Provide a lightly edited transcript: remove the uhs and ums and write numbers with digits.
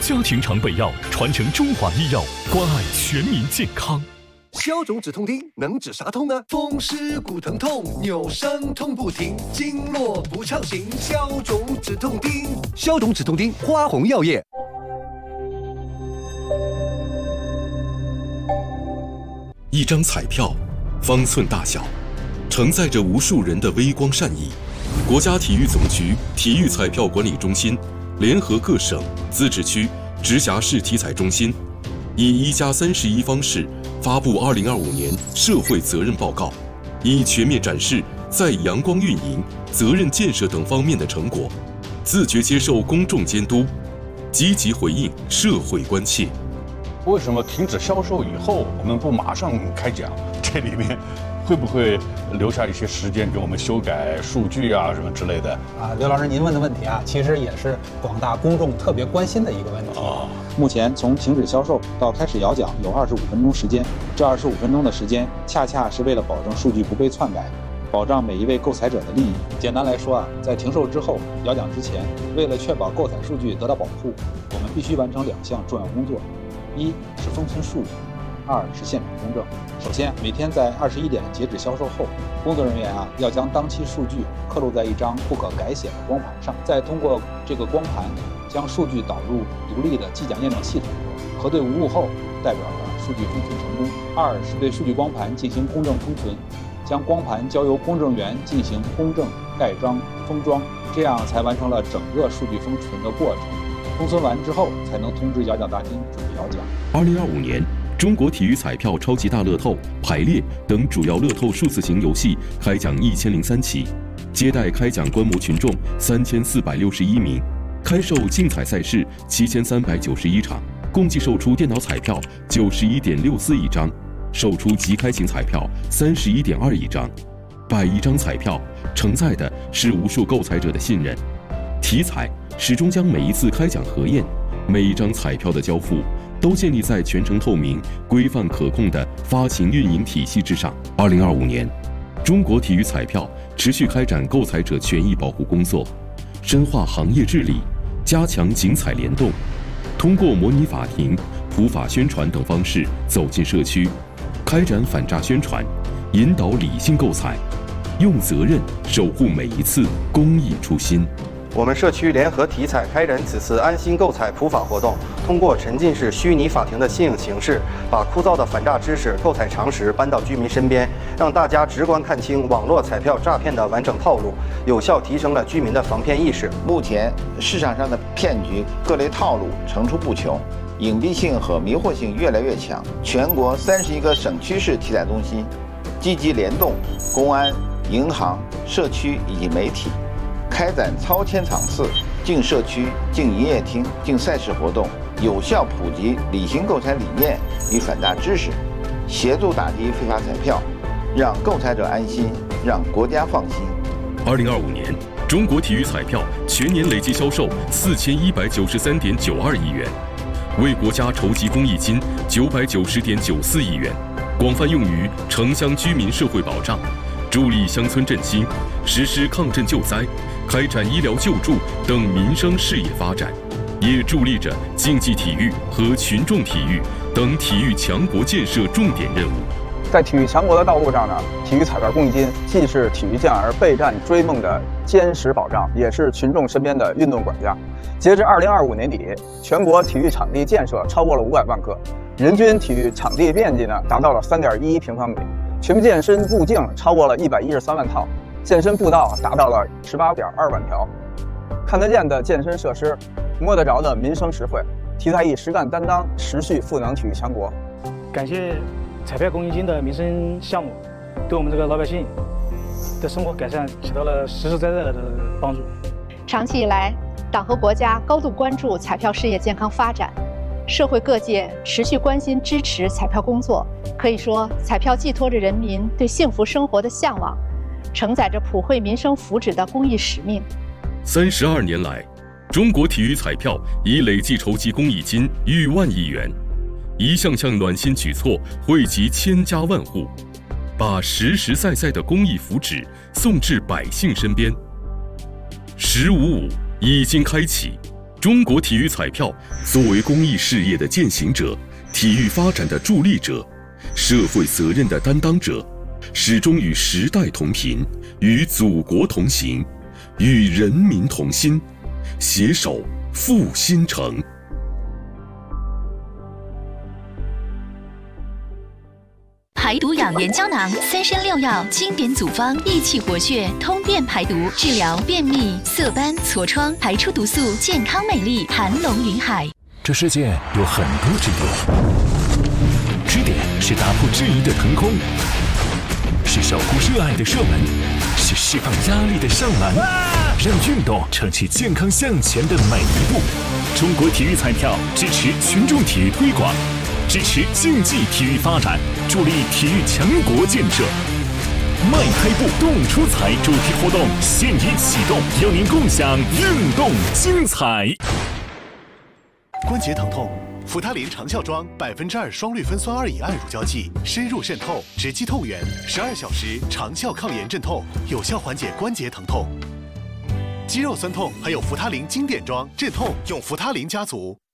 家庭常备药，传承中华医药，关爱全民健康。 消肿止痛丁能止啥痛呢？风湿骨疼痛，扭伤痛不停，经络不畅行。消肿止痛丁，消肿止痛丁，花红药业。 一张彩票，方寸大小，承载着无数人的微光善意。国家体育总局体育彩票管理中心联合各省、自治区、直辖市体彩中心，以1+31方式发布2025年社会责任报告，以全面展示在阳光运营、责任建设等方面的成果，自觉接受公众监督，积极回应社会关切。 为什么停止销售以后，我们不马上开奖？这里面会不会留下一些时间给我们修改数据啊什么之类的？ 刘老师，您问的问题啊，其实也是广大公众特别关心的一个问题。 目前从停止销售到开始摇奖有25分钟时间，这25分钟的时间恰恰是为了保证数据不被篡改，保障每一位购彩者的利益。简单来说啊，在停售之后、摇奖之前，为了确保购彩数据得到保护，我们必须完成2项重要工作：一是封存数据，2是现场公证。首先，每天在21点截止销售后，工作人员要将当期数据刻录在一张不可改写的光盘上，再通过这个光盘将数据导入独立的计奖验证系统，核对无误后，代表着数据封存成功。2是对数据光盘进行公证封存，将光盘交由公证员进行公证、盖章、封装，这样才完成了整个数据封存的过程。封存完之后，才能通知摇奖大厅准备摇奖。 2025年，中国体育彩票超级大乐透、排列等主要乐透数字型游戏开奖1003起，接待开奖观摩群众3461名，开售竞彩赛事7391场，共计售出电脑彩票91.64亿张，售出即开型彩票31.2亿张。101张彩票承载的是无数购彩者的信任。体彩始终将每一次开奖核验、每一张彩票的交付都建立在全程透明、规范可控的发行运营体系之上。2025年，中国体育彩票持续开展购彩者权益保护工作，深化行业治理，加强竞彩联动，通过模拟法庭、普法宣传等方式走进社区，开展反诈宣传，引导理性购彩，用责任守护每一次公益初心。 我们社区联合体彩开展此次安心购彩普法活动，通过沉浸式虚拟法庭的新颖形式，把枯燥的反诈知识、购彩常识搬到居民身边，让大家直观看清网络彩票诈骗的完整套路，有效提升了居民的防骗意识。 目前市场上的骗局各类套路层出不穷，隐蔽性和迷惑性越来越强。全国31个省区市体彩中心积极联动公安、银行、社区以及媒体，开展超千场次进社区、进营业厅、进赛事活动，有效普及理性购彩理念与反诈知识，协助打击非法彩票，让购彩者安心，让国家放心。 2025年，中国体育彩票全年累计销售4193.92亿元，为国家筹集公益金990.94亿元，广泛用于城乡居民社会保障，助力乡村振兴，实施抗震救灾，开展医疗救助等民生事业发展，也助力着竞技体育和群众体育等体育强国建设重点任务。 在体育强国的道路上呢，体育彩票公益金既是体育健儿备战追梦的坚实保障，也是群众身边的运动管家。截至2025年底，全国体育场地建设超过了500万个，人均体育场地面积呢达到了3.11平方米，全面健身步径超过了113万套，健身步道达到了18.2万条。看得见的健身设施，摸得着的民生实惠，体彩以实干担当，持续赋能体育强国。 感谢彩票公益金的民生项目，对我们这个老百姓的生活改善起到了实实在在的帮助。 长期以来，党和国家高度关注彩票事业健康发展，社会各界持续关心支持彩票工作。可以说，彩票寄托着人民对幸福生活的向往，承载着普惠民生福祉的公益使命。 32年来，中国体育彩票已累计筹集公益金逾1万亿元，一项项暖心举措惠及千家万户，把实实在在的公益福祉送至百姓身边。15.5已经开启， 中国体育彩票作为公益事业的践行者、体育发展的助力者、社会责任的担当者，始终与时代同频，与祖国同行，与人民同心，携手复兴城。 排毒养颜胶囊，3参6药经典组方，益气活血，通便排毒，治疗便秘、色斑、痤疮，排出毒素，健康美丽，盘龙云海。 这世界有很多支点，支点是打破质疑的腾空，是守护热爱的射门，是释放压力的上篮，让运动撑起健康向前的每一步。中国体育彩票支持群众体育推广，支持竞技体育发展，助力体育强国建设。迈开步，动出彩主题活动现已启动，邀您共享运动精彩。 关节疼痛，扶他林长效妆2%双氯芬酸2乙胺乳胶剂，深入渗透，直击痛源，12小时长效抗炎镇痛，有效缓解关节疼痛。肌肉酸痛还有扶他林经典妆镇痛，用扶他林家族。